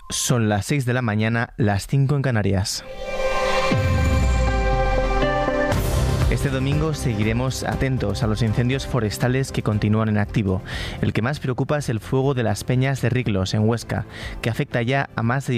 Son las 6 de la mañana, las 5 en Canarias. Este domingo seguiremos atentos a los incendios forestales que continúan en activo. El que más preocupa es el fuego de las Peñas de Riglos, en Huesca, que afecta ya a más de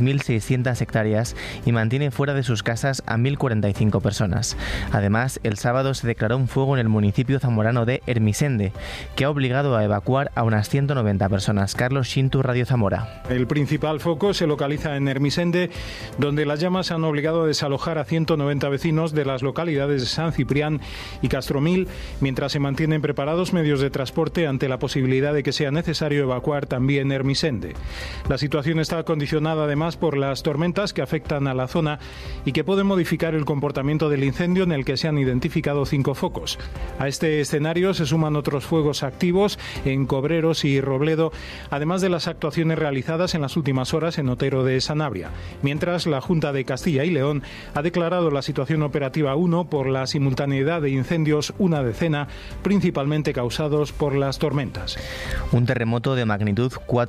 16.600 hectáreas y mantiene fuera de sus casas a 1.045 personas. Además, el sábado se declaró un fuego en el municipio zamorano de Ermisende, que ha obligado a evacuar a unas 190 personas. Carlos Xintu, Radio Zamora. El principal foco se localiza en Ermisende, donde las llamas han obligado a desalojar a 190 vecinos de las localidades de San Ciprián y Castromil, mientras se mantienen preparados medios de transporte ante la posibilidad de que sea necesario evacuar también Ermisende. La situación está condicionada además por las tormentas que afectan a la zona y que pueden modificar el comportamiento del incendio, en el que se han identificado 5 focos. A este escenario se suman otros fuegos activos en Cobreros y Robledo, además de las actuaciones realizadas en las últimas horas en Otero de Sanabria, mientras la Junta de Castilla y León ha declarado la situación operativa 1 por la simultaneidad de incendios, una decena, principalmente causados por las tormentas. Un terremoto de magnitud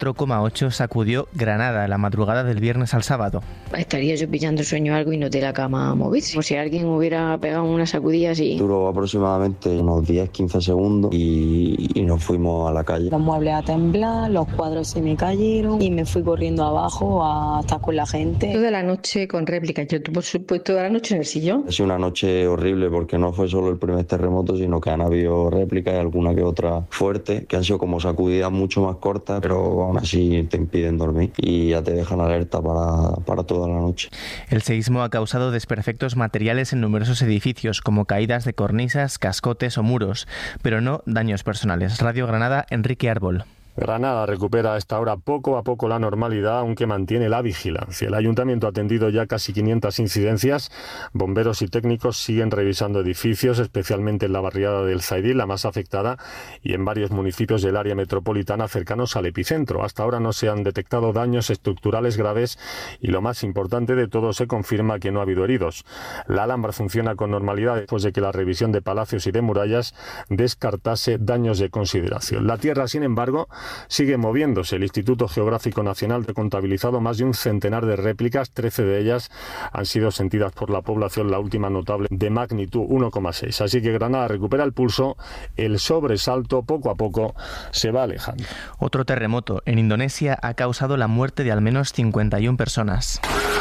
4,8 sacudió Granada la madrugada del viernes al sábado. Estaría yo pillando el sueño algo y no de la cama a moverse. Como si alguien hubiera pegado una sacudida así. Duró aproximadamente unos 10-15 segundos y nos fuimos a la calle. Los muebles a temblar, los cuadros se me cayeron y me fui corriendo abajo a estar con la gente. Toda la noche con réplica. Yo, por supuesto, toda la noche en el sillón. Ha sido una noche horrible porque no fue solo el primer terremoto, sino que han habido réplicas y alguna que otra fuerte, que han sido como sacudidas mucho más cortas, pero aún así te impiden dormir y ya te dejan alerta para toda la noche. El seísmo ha causado desperfectos materiales en numerosos edificios, como caídas de cornisas, cascotes o muros, pero no daños personales. Radio Granada, Enrique Árbol. Granada recupera a esta hora poco a poco la normalidad, aunque mantiene la vigilancia. El ayuntamiento ha atendido ya casi 500 incidencias. Bomberos y técnicos siguen revisando edificios, especialmente en la barriada del Zaidí, la más afectada, y en varios municipios del área metropolitana cercanos al epicentro. Hasta ahora no se han detectado daños estructurales graves y, lo más importante de todo, se confirma que no ha habido heridos. La Alhambra funciona con normalidad después de que la revisión de palacios y de murallas descartase daños de consideración. La tierra, sin embargo, sigue moviéndose. El Instituto Geográfico Nacional ha contabilizado más de un centenar de réplicas, 13 de ellas han sido sentidas por la población, la última notable de magnitud 1,6. Así que Granada recupera el pulso, el sobresalto poco a poco se va alejando. Otro terremoto en Indonesia ha causado la muerte de al menos 51 personas.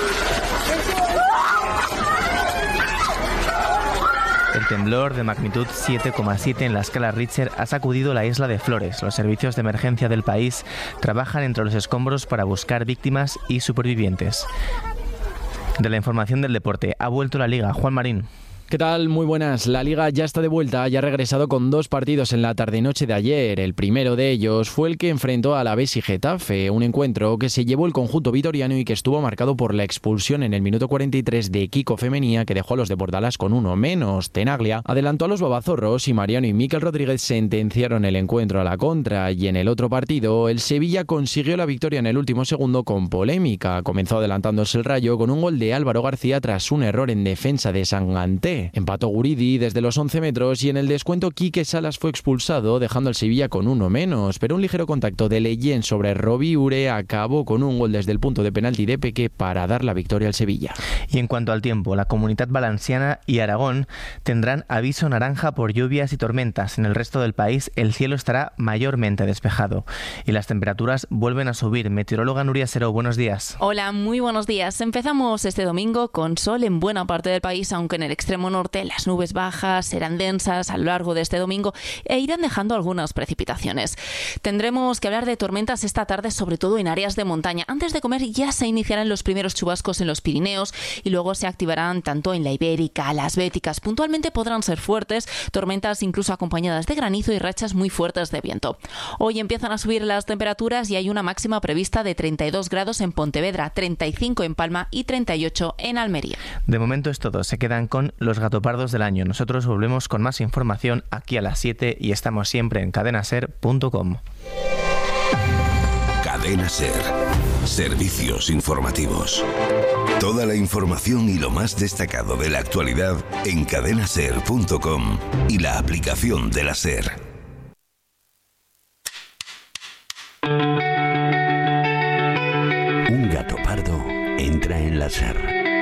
El temblor de magnitud 7,7 en la escala Richter ha sacudido la isla de Flores. Los servicios de emergencia del país trabajan entre los escombros para buscar víctimas y supervivientes. De la información del deporte, ha vuelto la Liga. Juan Marín. ¿Qué tal? Muy buenas. La Liga ya está de vuelta, ya ha regresado con 2 partidos en la tarde-noche de ayer. El primero de ellos fue el que enfrentó a Alavés y Getafe, un encuentro que se llevó el conjunto vitoriano y que estuvo marcado por la expulsión en el minuto 43 de Kiko Femenía, que dejó a los de Bordalás con 1 menos. Tenaglia adelantó a los babazorros y Mariano y Miquel Rodríguez sentenciaron el encuentro a la contra. Y en el otro partido, el Sevilla consiguió la victoria en el último segundo con polémica. Comenzó adelantándose el Rayo con un gol de Álvaro García tras un error en defensa de Sanganté. Empató Guridi desde los 11 metros y en el descuento Quique Salas fue expulsado, dejando al Sevilla con 1 menos, pero un ligero contacto de Leyen sobre Robiure acabó con un gol desde el punto de penalti de Peque para dar la victoria al Sevilla. Y en cuanto al tiempo, la Comunidad Valenciana y Aragón tendrán aviso naranja por lluvias y tormentas. En el resto del país el cielo estará mayormente despejado y las temperaturas vuelven a subir. Meteoróloga Nuria Seró, buenos días. Hola, muy buenos días. Empezamos este domingo con sol en buena parte del país, aunque en el extremo norte las nubes bajas serán densas a lo largo de este domingo e irán dejando algunas precipitaciones. Tendremos que hablar de tormentas esta tarde, sobre todo en áreas de montaña. Antes de comer ya se iniciarán los primeros chubascos en los Pirineos y luego se activarán tanto en la Ibérica, las Béticas. Puntualmente podrán ser fuertes, tormentas incluso acompañadas de granizo y rachas muy fuertes de viento. Hoy empiezan a subir las temperaturas y hay una máxima prevista de 32 grados en Pontevedra, 35 en Palma y 38 en Almería. De momento es todo. Se quedan con los gatopardos del año. Nosotros volvemos con más información aquí a las 7 y estamos siempre en cadenaser.com. Cadena Ser. Servicios informativos. Toda la información y lo más destacado de la actualidad en cadenaser.com y la aplicación de la Ser. Un espera en la SER.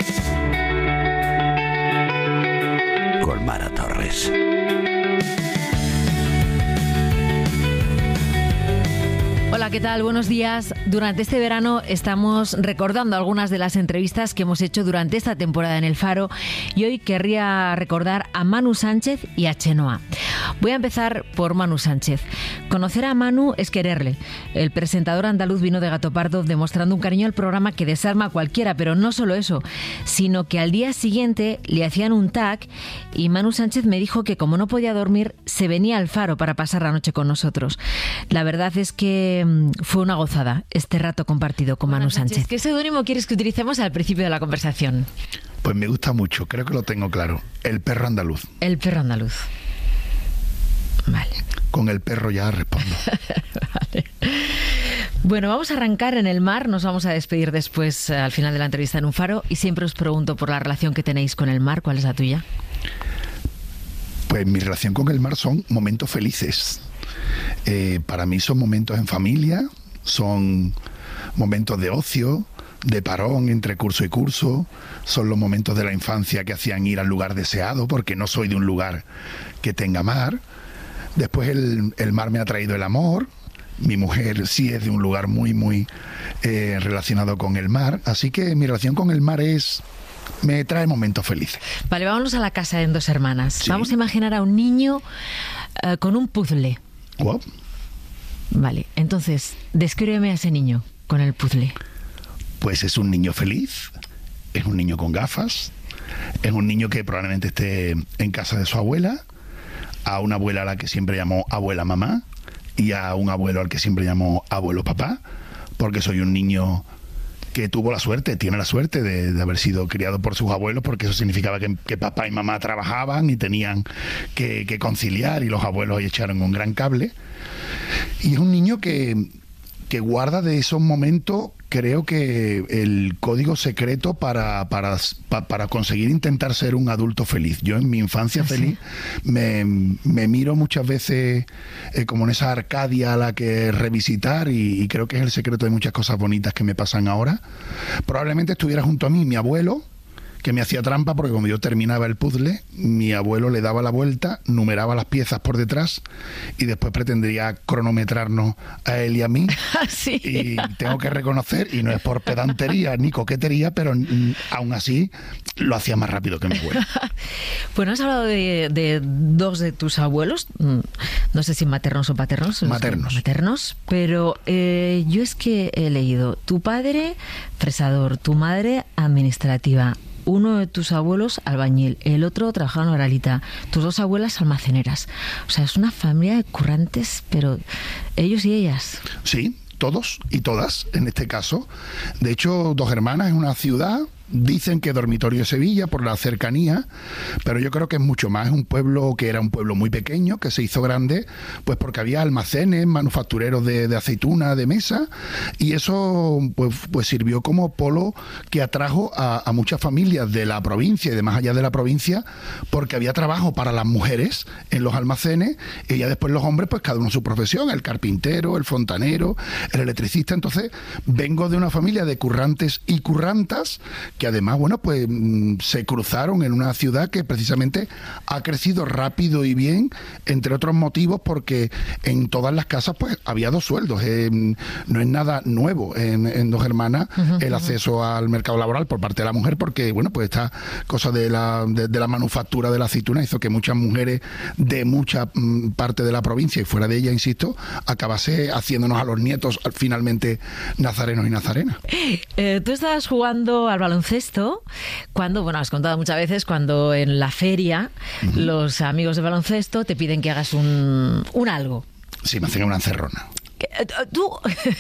Con Mara Torres. Hola, ¿qué tal? Buenos días. Durante este verano estamos recordando algunas de las entrevistas que hemos hecho durante esta temporada en El Faro y hoy querría recordar a Manu Sánchez y a Chenoa. Voy a empezar por Manu Sánchez. Conocer a Manu es quererle. El presentador andaluz vino de Gato Pardo demostrando un cariño al programa que desarma a cualquiera, pero no solo eso, sino que al día siguiente le hacían un tag y Manu Sánchez me dijo que como no podía dormir, se venía al Faro para pasar la noche con nosotros. La verdad es que fue una gozada este rato compartido con Manu Sánchez. ¿Qué seudónimo quieres que utilicemos al principio de la conversación? Pues me gusta mucho, creo que lo tengo claro. El perro andaluz. El perro andaluz. Vale. Con el perro ya respondo. Vale. Bueno, vamos a arrancar en el mar, nos vamos a despedir después al final de la entrevista en un faro y siempre os pregunto por la relación que tenéis con el mar. ¿Cuál es la tuya? Pues mi relación con el mar son momentos felices. Para mí son momentos en familia, son momentos de ocio, de parón entre curso y curso, son los momentos de la infancia que hacían ir al lugar deseado, porque no soy de un lugar que tenga mar. Después el mar me ha traído el amor. Mi mujer sí es de un lugar muy relacionado con el mar, así que mi relación con el mar me trae momentos felices. Vale, vámonos a la casa de Dos Hermanas. Sí. Vamos a imaginar a un niño con un puzzle. Wow. Vale, entonces, descríbeme a ese niño con el puzzle. Pues es un niño feliz, es un niño con gafas, es un niño que probablemente esté en casa de su abuela, a una abuela a la que siempre llamó abuela mamá y a un abuelo al que siempre llamó abuelo papá, porque soy un niño que tiene la suerte de haber sido criado por sus abuelos, porque eso significaba que papá y mamá trabajaban y tenían que conciliar, y los abuelos ahí echaron un gran cable. Y es un niño que guarda de esos momentos, creo que el código secreto para conseguir intentar ser un adulto feliz. Yo en mi infancia feliz me miro muchas veces como en esa Arcadia a la que revisitar, y creo que es el secreto de muchas cosas bonitas que me pasan ahora. Probablemente estuviera junto a mí mi abuelo, que me hacía trampa, porque cuando yo terminaba el puzzle, mi abuelo le daba la vuelta, numeraba las piezas por detrás y después pretendía cronometrarnos a él y a mí. Sí. Y tengo que reconocer, y no es por pedantería ni coquetería, pero aún así lo hacía más rápido que mi abuelo. Bueno, has hablado de dos de tus abuelos, no sé si maternos o paternos. Maternos, pero yo es que he leído, tu padre fresador, tu madre administrativa, uno de tus abuelos albañil, el otro trabajaba en Oralita, tus dos abuelas almaceneras. O sea, es una familia de currantes, pero ellos y ellas. Sí, todos y todas, en este caso. De hecho, Dos Hermanas es una ciudad, dicen que dormitorio de Sevilla por la cercanía, pero yo creo que es mucho más. Es un pueblo que era un pueblo muy pequeño, que se hizo grande, pues porque había almacenes, manufactureros de aceituna, de mesa, y eso pues sirvió como polo que atrajo a muchas familias de la provincia y de más allá de la provincia, porque había trabajo para las mujeres en los almacenes, y ya después los hombres, pues cada uno su profesión, el carpintero, el fontanero, el electricista. Entonces vengo de una familia de currantes y currantas que además, bueno, pues se cruzaron en una ciudad que precisamente ha crecido rápido y bien, entre otros motivos porque en todas las casas pues había dos sueldos. No es nada nuevo en Dos Hermanas el acceso al mercado laboral por parte de la mujer, porque, bueno, pues esta cosa de la manufactura de la aceituna hizo que muchas mujeres de mucha parte de la provincia y fuera de ella, insisto, acabase haciéndonos a los nietos finalmente nazarenos y nazarenas. Tú estabas jugando al baloncesto cuando, bueno, has contado muchas veces, cuando en la feria los amigos de baloncesto te piden que hagas un algo. Sí, me hacen una encerrona. ¿Tú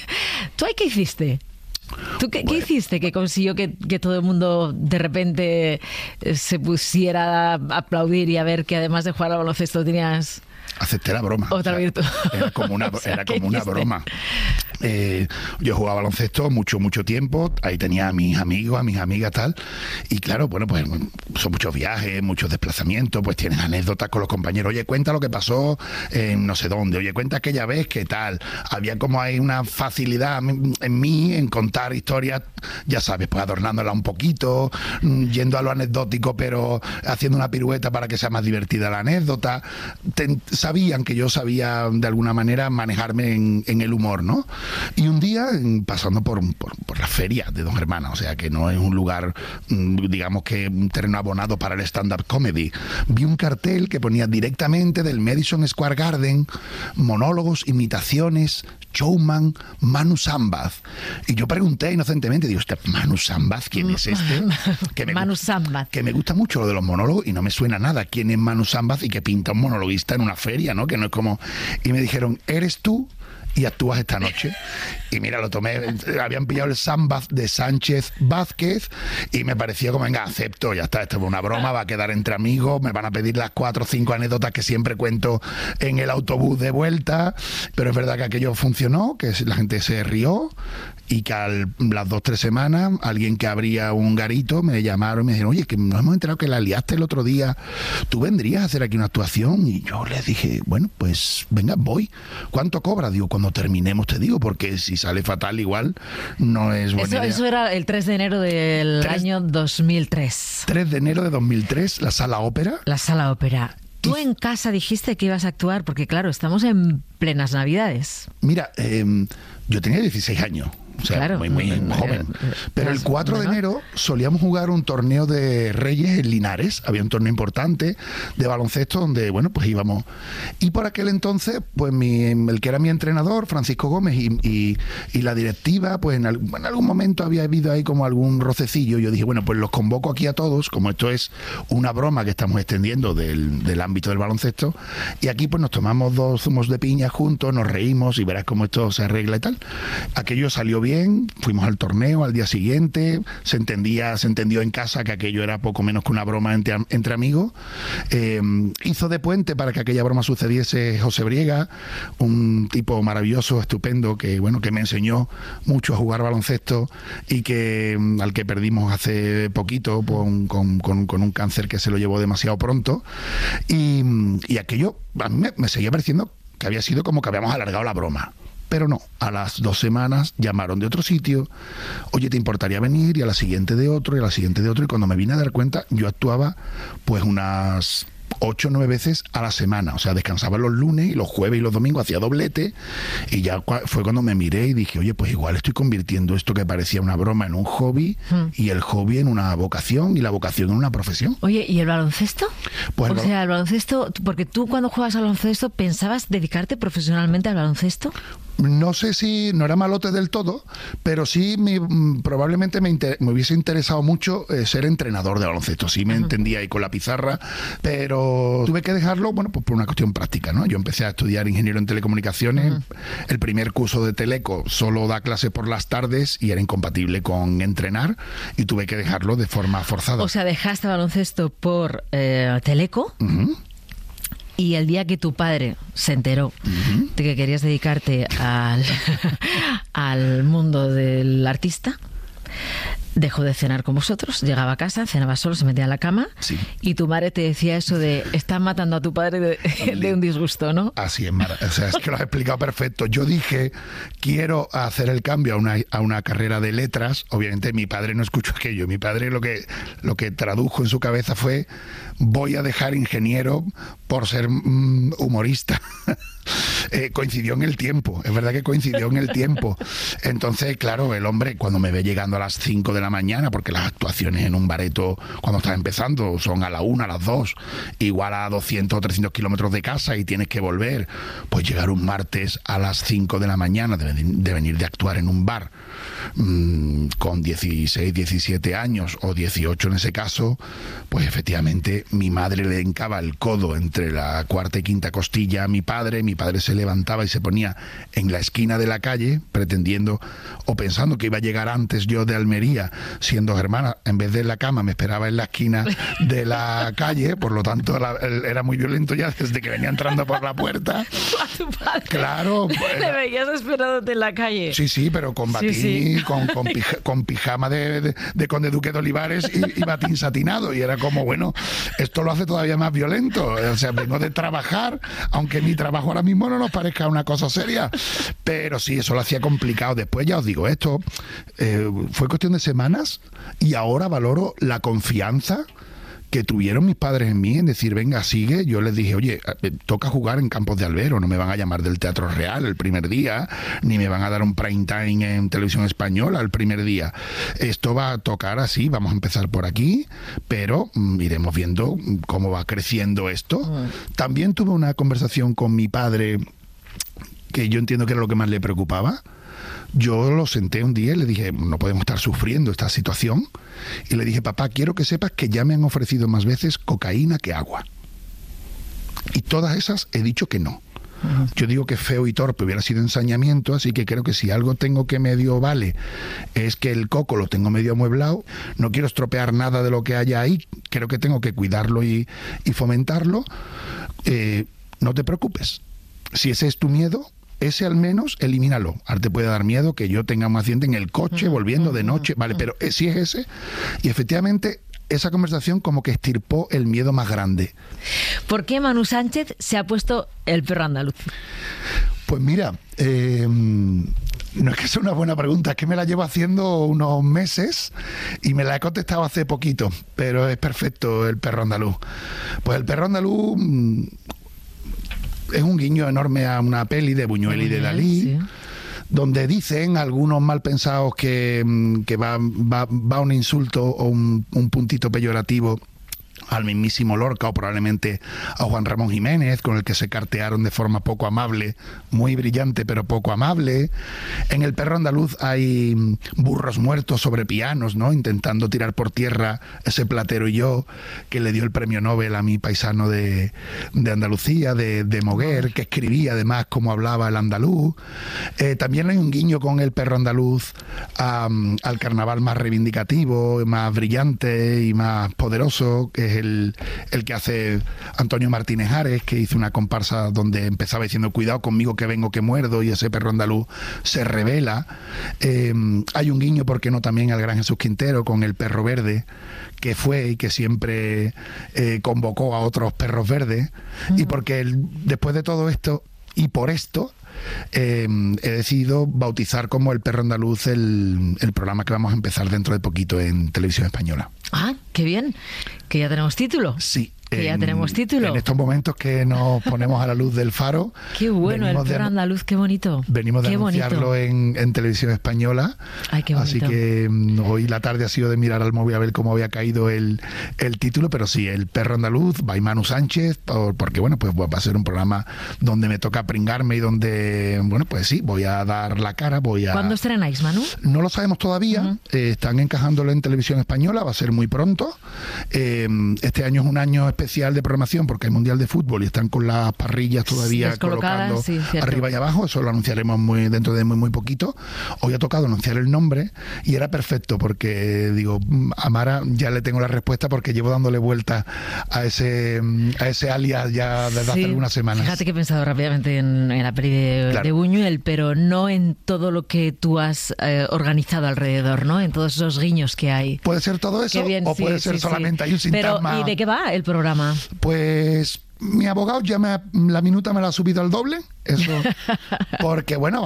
ahí qué hiciste? ¿Tú qué hiciste que consiguió que todo el mundo de repente se pusiera a aplaudir y a ver que además de jugar al baloncesto tenías... Acepté la broma. Otra virtud. Era como una broma. Yo jugaba baloncesto mucho tiempo, ahí tenía a mis amigos, a mis amigas, tal, y claro, bueno, pues son muchos viajes, muchos desplazamientos, pues tienes anécdotas con los compañeros. Oye, cuenta lo que pasó en no sé dónde, oye, cuenta aquella vez, ¿qué tal? Había como hay una facilidad en mí en contar historias, ya sabes, pues adornándola un poquito, yendo a lo anecdótico, pero haciendo una pirueta para que sea más divertida la anécdota. Sabían que yo sabía de alguna manera manejarme en el humor, ¿no? Y un día, pasando por la feria de Don Germana, o sea que no es un lugar, digamos que un terreno abonado para el stand-up comedy, vi un cartel que ponía directamente del Madison Square Garden: monólogos, imitaciones, showman, Manu Sambaz. Y yo pregunté inocentemente, digo, ¿Manu Sambaz? ¿Quién es este? Manu Sambaz. Que me gusta mucho lo de los monólogos y no me suena nada. ¿Quién es Manu Sambaz y que pinta un monologuista en una feria, ¿no? Que no es como... Y me dijeron, ¿eres tú? Y actúas esta noche. Y mira, lo tomé, habían pillado el Sambaz de Sánchez Vázquez y me pareció como, venga, acepto, ya está, esto es una broma, va a quedar entre amigos, me van a pedir las 4 o 5 anécdotas que siempre cuento en el autobús de vuelta, pero es verdad que aquello funcionó, que la gente se rió y que las 2 o 3 semanas alguien que abría un garito me llamaron y me dijeron, oye, que nos hemos enterado que la liaste el otro día, ¿tú vendrías a hacer aquí una actuación? Y yo les dije, bueno, pues venga, voy. ¿Cuánto cobra? Digo, cuando terminemos te digo, porque si sale fatal igual no es buena idea. Eso era el 3 de enero del año 2003. 3 de enero de 2003, la Sala Ópera. La Sala Ópera. ¿Tú en casa dijiste que ibas a actuar? Porque claro, estamos en plenas Navidades. Mira, yo tenía 16 años. O sea, claro, muy joven. Pero el 4 de enero solíamos jugar un torneo de Reyes en Linares. Había un torneo importante de baloncesto donde, bueno, pues íbamos. Y por aquel entonces, pues el que era mi entrenador, Francisco Gómez, y la directiva, pues en algún momento había habido ahí como algún rocecillo. Yo dije, bueno, pues los convoco aquí a todos, como esto es una broma que estamos extendiendo del ámbito del baloncesto. Y aquí pues nos tomamos 2 zumos de piña juntos, nos reímos y verás cómo esto se arregla y tal. Aquello salió bien. Fuimos al torneo al día siguiente, se entendió en casa que aquello era poco menos que una broma entre amigos. Hizo de puente para que aquella broma sucediese José Briega, un tipo maravilloso, estupendo, que bueno, que me enseñó mucho a jugar baloncesto y al que perdimos hace poquito con un cáncer que se lo llevó demasiado pronto, y aquello a mí me seguía pareciendo que había sido como que habíamos alargado la broma. Pero no, a las 2 semanas llamaron de otro sitio, oye, ¿te importaría venir? Y a la siguiente de otro, y a la siguiente de otro, y cuando me vine a dar cuenta, yo actuaba pues unas 8 o 9 veces a la semana, o sea, descansaba los lunes y los jueves y los domingos, hacía doblete, y ya fue cuando me miré y dije, oye, pues igual estoy convirtiendo esto que parecía una broma en un hobby, y el hobby en una vocación, y la vocación en una profesión. Oye, ¿y el baloncesto? Pues o sea, el baloncesto, porque tú cuando jugabas al baloncesto, ¿pensabas dedicarte profesionalmente al baloncesto? No sé si no era malote del todo, pero sí probablemente me hubiese interesado mucho ser entrenador de baloncesto. Sí me entendía ahí con la pizarra, pero tuve que dejarlo, bueno, pues por una cuestión práctica, ¿no? Yo empecé a estudiar ingeniero en telecomunicaciones. El primer curso de Teleco solo da clase por las tardes y era incompatible con entrenar, y tuve que dejarlo de forma forzada. O sea, dejaste baloncesto por Teleco. Y el día que tu padre se enteró de que querías dedicarte al mundo del artista, dejó de cenar con vosotros, llegaba a casa, cenaba solo, se metía en la cama, y tu madre te decía eso de, estás matando a tu padre de un disgusto, ¿no? Así es, Mara. O sea, es que lo has explicado perfecto. Yo dije, quiero hacer el cambio a una carrera de letras. Obviamente mi padre no escuchó aquello. Mi padre lo que tradujo en su cabeza fue, voy a dejar ingeniero por ser humorista. Coincidió en el tiempo, es verdad que coincidió en el tiempo. Entonces, claro, el hombre cuando me ve llegando a las 5 de la mañana, porque las actuaciones en un bareto cuando estás empezando son a la 1, a las 2, igual a 200 o 300 kilómetros de casa y tienes que volver, pues llegar un martes a las 5 de la mañana de venir de actuar en un bar con 16, 17 años o 18 en ese caso, pues efectivamente mi madre le hincaba el codo entre la 4ª y 5ª costilla a mi padre se levantaba y se ponía en la esquina de la calle pretendiendo o pensando que iba a llegar antes yo de Almería niña, siendo hermana, en vez de en la cama, me esperaba en la esquina de la calle, por lo tanto era muy violento ya desde que venía entrando por la puerta. A tu padre. Claro. Le veías esperándote en la calle. Sí, pero con batín, sí. Con pijama de Conde Duque de Olivares y batín satinado. Y era como, bueno, esto lo hace todavía más violento. O sea, vengo de trabajar, aunque mi trabajo ahora mismo no nos parezca una cosa seria. Pero sí, eso lo hacía complicado. Después ya os digo, esto fue cuestión de semanas y ahora valoro la confianza que tuvieron mis padres en mí, en decir, venga, sigue. Yo les dije, oye, toca jugar en Campos de Albero, no me van a llamar del Teatro Real el primer día, ni me van a dar un prime time en Televisión Española el primer día. Esto va a tocar así, vamos a empezar por aquí, pero iremos viendo cómo va creciendo esto. También tuve una conversación con mi padre, que yo entiendo que era lo que más le preocupaba. Yo lo senté un día y le dije, no podemos estar sufriendo esta situación. Y le dije, papá, quiero que sepas que ya me han ofrecido más veces cocaína que agua. Y todas esas he dicho que no. Yo digo que feo y torpe hubiera sido ensañamiento, así que creo que si algo tengo que medio vale es que el coco lo tengo medio amueblado, no quiero estropear nada de lo que haya ahí, creo que tengo que cuidarlo y fomentarlo. No te preocupes. Si ese es tu miedo, ese al menos elimínalo. Ahora te puede dar miedo que yo tenga un accidente en el coche volviendo de noche, vale, pero si es ese, y efectivamente esa conversación como que estirpó el miedo más grande. ¿Por qué Manu Sánchez se ha puesto el perro andaluz? Pues mira, no es que sea una buena pregunta, es que me la llevo haciendo unos meses y me la he contestado hace poquito, pero es perfecto el perro andaluz. Pues el perro andaluz es un guiño enorme a una peli de Buñuel y de Dalí, sí, donde dicen algunos mal pensados que va un insulto o un puntito peyorativo al mismísimo Lorca o probablemente a Juan Ramón Jiménez, con el que se cartearon de forma poco amable, muy brillante pero poco amable. En El perro andaluz hay burros muertos sobre pianos, ¿no?, intentando tirar por tierra ese Platero y yo, que le dio el premio Nobel a mi paisano de Andalucía, de Moguer, que escribía además cómo hablaba el andaluz. También hay un guiño con El perro andaluz al carnaval más reivindicativo, más brillante y más poderoso, que es el que hace Antonio Martínez Ares, que hizo una comparsa donde empezaba diciendo cuidado conmigo que vengo que muerdo, y ese perro andaluz se revela. Hay un guiño, ¿por qué no?, también al gran Jesús Quintero con El perro verde, que fue y que siempre convocó a otros perros verdes. Y porque después de todo esto y por esto he decidido bautizar como El perro andaluz el programa que vamos a empezar dentro de poquito en Televisión Española. Ah, qué bien, que ya tenemos título. Sí. Que ya tenemos título. En estos momentos que nos ponemos a la luz del faro. Qué bueno, El perro andaluz, qué bonito. Venimos de anunciarlo en Televisión Española. Ay, qué bonito. Así que hoy la tarde ha sido de mirar al móvil a ver cómo había caído el título, pero sí, El perro andaluz, by Manu Sánchez, porque bueno, pues va a ser un programa donde me toca pringarme y donde, bueno, pues sí, voy a dar la cara, ¿Cuándo estrenáis, Manu? No lo sabemos todavía, están encajándolo en Televisión Española, va a ser muy pronto. Este año es un año especial de programación porque hay Mundial de Fútbol y están con las parrillas todavía colocando arriba y abajo. Eso lo anunciaremos dentro de muy poquito. Hoy ha tocado anunciar el nombre y era perfecto porque digo, a Mara ya le tengo la respuesta porque llevo dándole vuelta a ese alias ya desde hace algunas semanas. Fíjate que he pensado rápidamente en la peli de Buñuel, pero no en todo lo que tú has organizado alrededor, ¿no? En todos esos guiños que hay. Puede ser todo eso o puede ser solamente hay un sintagma. Pero, ¿y de qué va el programa? Pues mi abogado ya la minuta me la ha subido al doble, eso, porque bueno,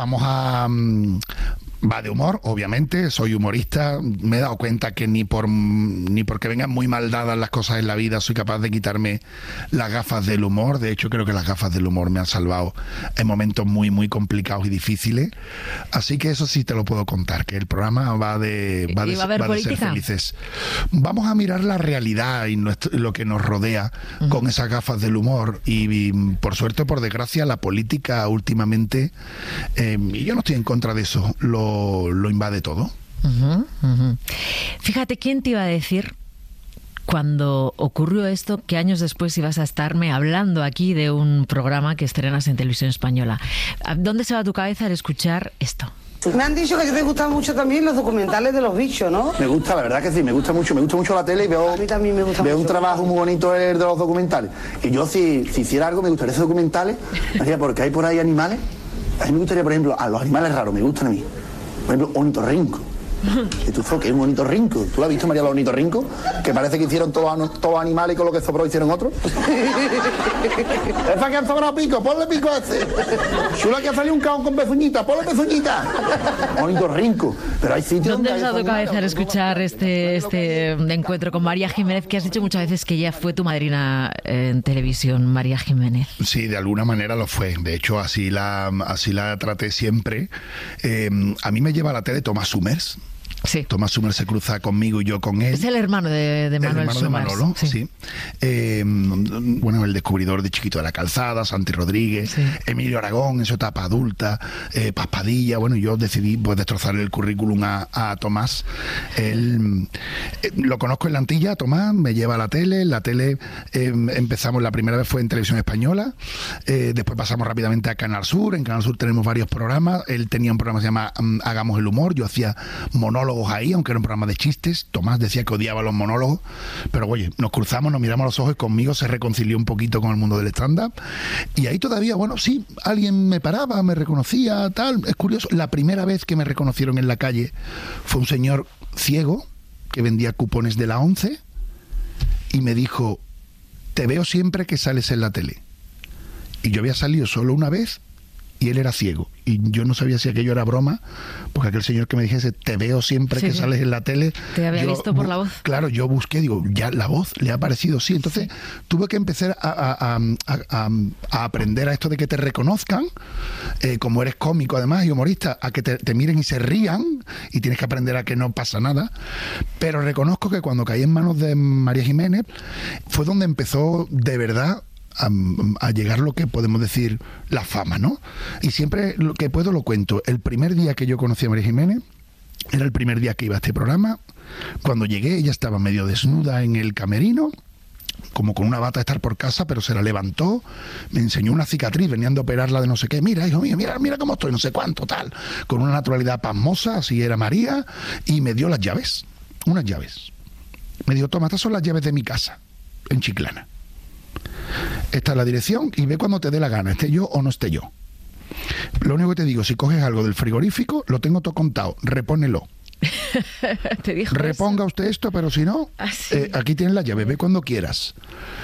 va de humor, obviamente, soy humorista, me he dado cuenta que ni porque vengan muy mal dadas las cosas en la vida soy capaz de quitarme las gafas del humor. De hecho, creo que las gafas del humor me han salvado en momentos muy, muy complicados y difíciles. Así que eso sí te lo puedo contar, que el programa va de ser felices. Vamos a mirar la realidad y lo que nos rodea con esas gafas del humor y por suerte o por desgracia, la política últimamente, y yo no estoy en contra de eso, lo invade todo. Fíjate, ¿quién te iba a decir Cuando ocurrió esto, que años después ibas a estarme hablando aquí de un programa que estrenas en Televisión Española. ¿Dónde se va tu cabeza al escuchar esto? Me han dicho que te gustan mucho también los documentales de los bichos, ¿no? Me gusta, la verdad que sí, me gusta mucho la tele y veo, a mí también me gusta veo mucho. Un trabajo muy bonito de los documentales. Y yo si hiciera algo me gustaría hacer documentales, porque hay por ahí animales. A mí me gustaría, por ejemplo, a los animales raros me gustan a mí. Por ejemplo, ornitorrinco. ¿Y tú sabes qué es un ornitorrinco? ¿Tú lo has visto, María, los ornitorrincos? Que parece que hicieron todos animales y con lo que sobró hicieron otros. Esa que han sobrado pico, ponle pico a ese. Chula que ha salido un caón con pezuñita, ponle pezuñita. Ornitorrinco. Pero hay sitios ¿Dónde has dado cabeza al escuchar este encuentro con María Jiménez, que has dicho muchas veces que ella fue tu madrina en televisión, María Jiménez? Sí, de alguna manera lo fue. De hecho, así la traté siempre. A mí me lleva a la tele Tomás Summers. Sí. Tomás Summers se cruza conmigo y yo con él. Es el hermano de Manuel Summers. El hermano de Manolo, sí. Bueno, el descubridor de Chiquito de la Calzada, Santi Rodríguez, sí. Emilio Aragón en su etapa adulta, Paz Padilla. Bueno, yo decidí pues destrozar el currículum a Tomás. Él lo conozco en la Antilla, Tomás, me lleva a la tele. En la tele empezamos, la primera vez fue en Televisión Española, después pasamos rápidamente a Canal Sur. En Canal Sur tenemos varios programas. Él tenía un programa que se llama Hagamos el Humor. Yo hacía monólogos ahí, aunque era un programa de chistes. Tomás decía que odiaba los monólogos, pero oye, nos cruzamos, nos miramos a los ojos y conmigo se reconcilió un poquito con el mundo del stand-up. Y ahí todavía, bueno, sí, alguien me paraba, me reconocía, tal. Es curioso, la primera vez que me reconocieron en la calle fue un señor ciego que vendía cupones de la 11 y me dijo: te veo siempre que sales en la tele. Y yo había salido solo una vez y él era ciego. Y yo no sabía si aquello era broma, porque aquel señor que me dijese, te veo siempre que sales en la tele. Te había visto por la voz. Claro, yo busqué, digo, ya la voz le ha parecido, sí. Entonces tuve que empezar a aprender a esto de que te reconozcan, como eres cómico además y humorista, a que te miren y se rían, y tienes que aprender a que no pasa nada. Pero reconozco que cuando caí en manos de María Jiménez fue donde empezó de verdad a llegar lo que podemos decir la fama, ¿no? Y siempre lo que puedo lo cuento. El primer día que yo conocí a María Jiménez era el primer día que iba a este programa. Cuando llegué, ella estaba medio desnuda en el camerino, como con una bata de estar por casa, pero se la levantó, me enseñó una cicatriz, venían de operarla de no sé qué. Mira, hijo mío, mira cómo estoy, no sé cuánto, tal. Con una naturalidad pasmosa, así era María, y me dio las llaves, unas llaves. Me dijo: toma, estas son las llaves de mi casa, en Chiclana. Esta es la dirección y ve cuando te dé la gana, esté yo o no esté yo. Lo único que te digo, si coges algo del frigorífico, lo tengo todo contado, repónelo. ¿Te dijo Reponga eso? Usted esto, pero si no, aquí tienes la llave, ve cuando quieras.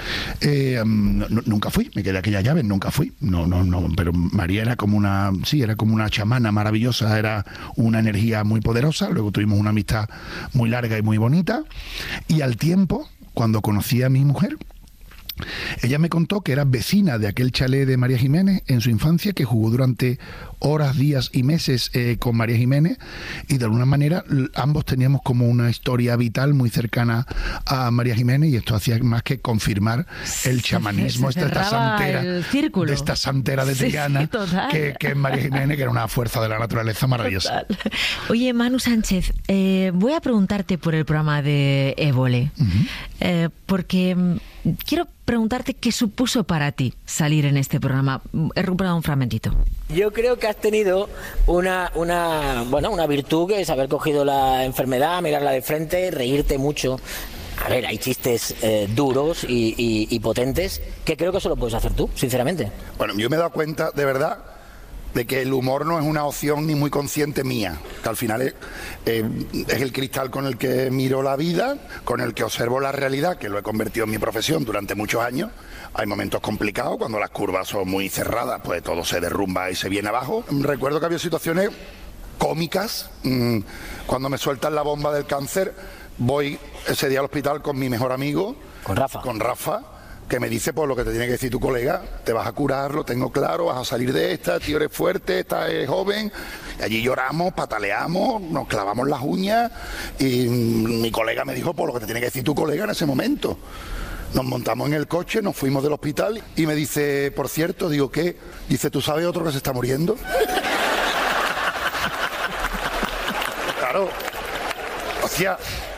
Nunca fui, me quedé aquella llave, nunca fui. No, pero María era como una chamana maravillosa, era una energía muy poderosa. Luego tuvimos una amistad muy larga y muy bonita. Y al tiempo, cuando conocí a mi mujer, ella me contó que era vecina de aquel chalet de María Jiménez en su infancia, que jugó durante horas, días y meses con María Jiménez, y de alguna manera ambos teníamos como una historia vital muy cercana a María Jiménez, y esto hacía más que confirmar el chamanismo de esta santera de Triana, que es María Jiménez, que era una fuerza de la naturaleza maravillosa. Total. Oye, Manu Sánchez, voy a preguntarte por el programa de Évole, porque quiero preguntarte qué supuso para ti salir en este programa. He recuperado un fragmentito. Yo creo que has tenido una virtud, que es haber cogido la enfermedad, mirarla de frente, reírte mucho. A ver, hay chistes duros y potentes que creo que solo puedes hacer tú, sinceramente. Bueno, yo me he dado cuenta, de verdad, de que el humor no es una opción ni muy consciente mía, que al final es el cristal con el que miro la vida, con el que observo la realidad, que lo he convertido en mi profesión durante muchos años. Hay momentos complicados, cuando las curvas son muy cerradas, pues todo se derrumba y se viene abajo. Recuerdo que había situaciones cómicas, cuando me sueltan la bomba del cáncer, voy ese día al hospital con mi mejor amigo, con Rafa, que me dice, pues lo que te tiene que decir tu colega, te vas a curar, lo tengo claro, vas a salir de esta, tío, eres fuerte, eres joven. Y allí lloramos, pataleamos, nos clavamos las uñas, y mi colega me dijo, pues lo que te tiene que decir tu colega en ese momento. Nos montamos en el coche, nos fuimos del hospital y me dice, por cierto, digo, ¿qué? Dice, ¿tú sabes otro que se está muriendo? Claro. Hostia,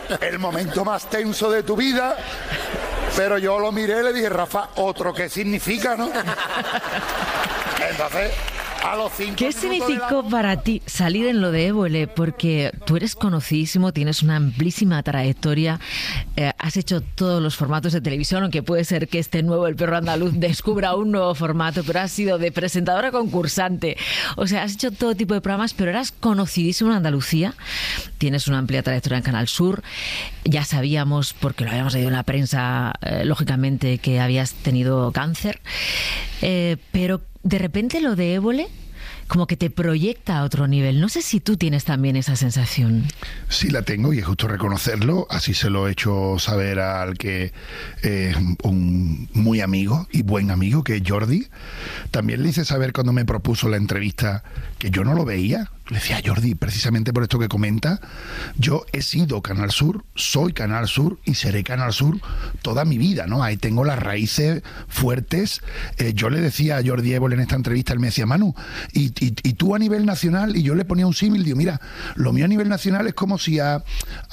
el momento más tenso de tu vida, pero yo lo miré y le dije, Rafa, ¿otro qué significa, no? Entonces, a los 5 ¿Qué significó para ti salir en lo de Évole? Porque tú eres conocidísimo, tienes una amplísima trayectoria, has hecho todos los formatos de televisión, aunque puede ser que este nuevo El Perro Andaluz descubra un nuevo formato, pero has sido de presentadora a concursante. O sea, has hecho todo tipo de programas, pero eras conocidísimo en Andalucía. Tienes una amplia trayectoria en Canal Sur. Ya sabíamos, porque lo habíamos leído en la prensa, lógicamente, que habías tenido cáncer. Pero de repente lo de Évole como que te proyecta a otro nivel. No sé si tú tienes también esa sensación. Sí, la tengo y es justo reconocerlo. Así se lo he hecho saber al que es un muy amigo y buen amigo, que es Jordi. También le hice saber cuando me propuso la entrevista que yo no lo veía. Le decía, Jordi, precisamente por esto que comenta, yo he sido Canal Sur, soy Canal Sur y seré Canal Sur toda mi vida, ¿no? Ahí tengo las raíces fuertes. Yo le decía a Jordi Évole en esta entrevista, él me decía, Manu, y tú a nivel nacional, y yo le ponía un símil, digo, mira, lo mío a nivel nacional es como si a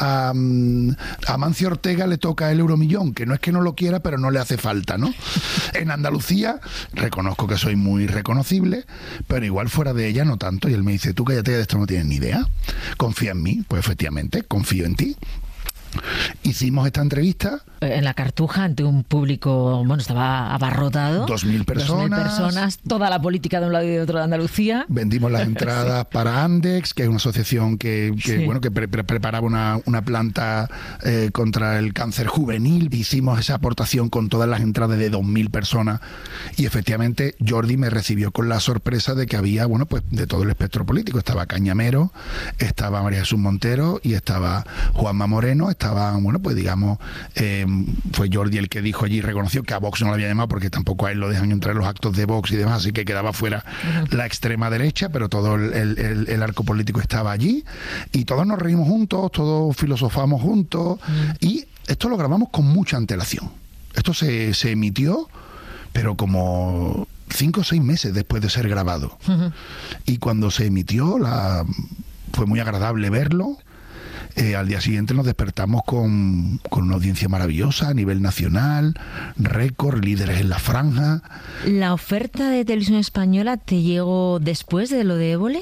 Amancio Ortega le toca el Euromillón, que no es que no lo quiera, pero no le hace falta, ¿no? En Andalucía reconozco que soy muy reconocible, pero igual fuera de ella no tanto, y él me dice, tú cállate, de esto no tienes ni idea, confía en mí. Pues efectivamente, confío en ti. Hicimos esta entrevista en la Cartuja ante un público, bueno, estaba abarrotado. 2.000 personas. 2.000 personas, toda la política de un lado y de otro de Andalucía. Vendimos las entradas sí. para Andex, que es una asociación que sí. bueno, que preparaba una planta contra el cáncer juvenil. Hicimos esa aportación con todas las entradas de 2.000 personas y efectivamente Jordi me recibió con la sorpresa de que había, bueno, pues de todo el espectro político. Estaba Cañamero, estaba María Jesús Montero y estaba Juanma Moreno. Estaba, bueno, pues digamos, fue Jordi el que dijo allí, reconoció que a Vox no lo había llamado porque tampoco a él lo dejan entrar en los actos de Vox y demás, así que quedaba fuera la extrema derecha, pero todo el arco político estaba allí y todos nos reímos juntos, todos filosofamos juntos y esto lo grabamos con mucha antelación. Esto se emitió, pero como 5 o 6 meses después de ser grabado. Y cuando se emitió, fue muy agradable verlo. Al día siguiente nos despertamos con una audiencia maravillosa a nivel nacional, récord, líderes en la franja. ¿La oferta de Televisión Española te llegó después de lo de Évole?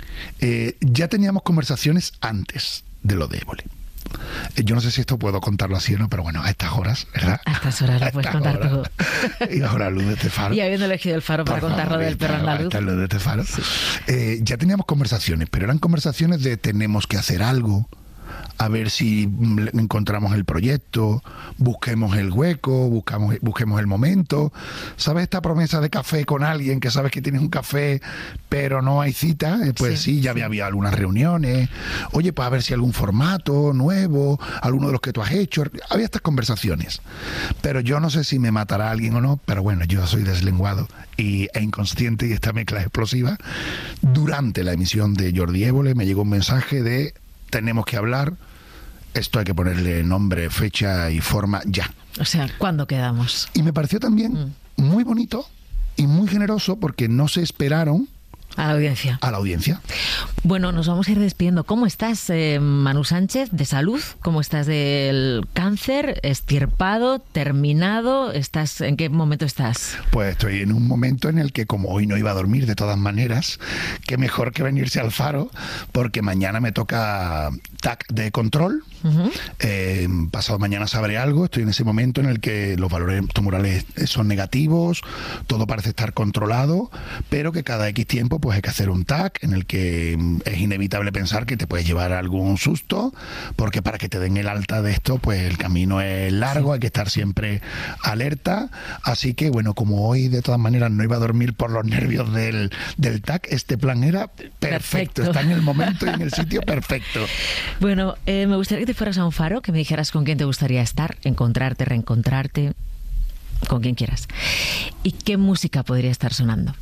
Ya teníamos conversaciones antes de lo de Évole. Yo no sé si esto puedo contarlo así o no, pero bueno, a estas horas, ¿verdad? A estas horas lo puedes contar todo. Y ahora luz de este faro. Y habiendo elegido el faro para contar lo del Perro Andaluz. Esta luz de este faro. Sí. Ya teníamos conversaciones, pero eran conversaciones de tenemos que hacer algo, a ver si encontramos el proyecto, busquemos el hueco, busquemos el momento. ¿Sabes esta promesa de café con alguien que sabes que tienes un café pero no hay cita? Pues sí, ya había algunas reuniones. Oye, pues a ver si algún formato nuevo, alguno de los que tú has hecho. Había estas conversaciones. Pero yo no sé si me matará alguien o no, pero bueno, yo soy deslenguado e inconsciente y esta mezcla es explosiva. Durante la emisión de Jordi Évole me llegó un mensaje de tenemos que hablar, esto hay que ponerle nombre, fecha y forma ya. O sea, ¿cuándo quedamos? Y me pareció también muy bonito y muy generoso porque no se esperaron a la audiencia. A la audiencia. Bueno, nos vamos a ir despidiendo. ¿Cómo estás, Manu Sánchez, de salud? ¿Cómo estás del cáncer? ¿Extirpado? ¿Terminado? ¿En qué momento estás? Pues estoy en un momento en el que, como hoy no iba a dormir de todas maneras, qué mejor que venirse al Faro, porque mañana me toca TAC de control. Pasado mañana sabré algo. Estoy en ese momento en el que los valores tumorales son negativos, todo parece estar controlado, pero que cada X tiempo pues hay que hacer un TAC en el que es inevitable pensar que te puedes llevar algún susto, porque para que te den el alta de esto pues el camino es largo, hay que estar siempre alerta. Así que bueno, como hoy de todas maneras no iba a dormir por los nervios del TAC, este plan era perfecto. Está en el momento y en el sitio perfecto. Bueno, me gustaría que te fueras a un faro, que me dijeras con quién te gustaría estar, encontrarte, reencontrarte, con quien quieras. ¿Y qué música podría estar sonando?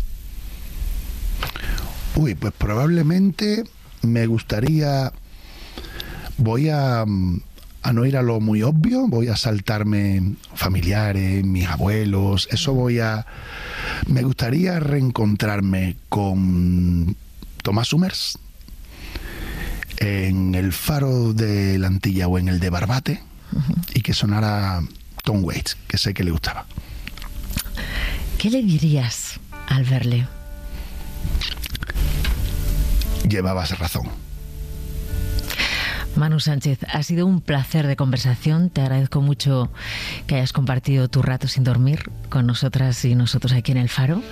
Uy, pues probablemente me gustaría... Voy a no ir a lo muy obvio, voy a saltarme familiares, mis abuelos, me gustaría reencontrarme con Tomás Summers. en el faro de la Antilla o en el de Barbate, y que sonara Tom Waits, que sé que le gustaba. ¿Qué le dirías al verle? Llevabas razón. Manu Sánchez, ha sido un placer de conversación. Te agradezco mucho que hayas compartido tu rato sin dormir con nosotras y nosotros aquí en El Faro.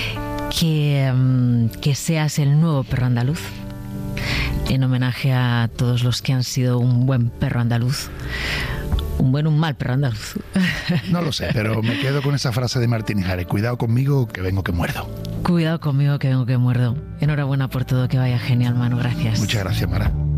Que seas el nuevo perro andaluz, en homenaje a todos los que han sido un buen perro andaluz. Un mal perro andaluz. No lo sé, pero me quedo con esa frase de Martín Ijares: cuidado conmigo que vengo que muerdo. Cuidado conmigo que vengo que muerdo. Enhorabuena por todo, que vaya genial, Manu. Gracias. Muchas gracias, Mara.